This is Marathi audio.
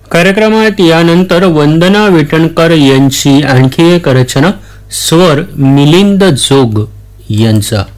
कार्यक्रमात यानंतर वंदना विटणकर यांची आणखी एक रचना, स्वर मिलिंद जोग यांचा.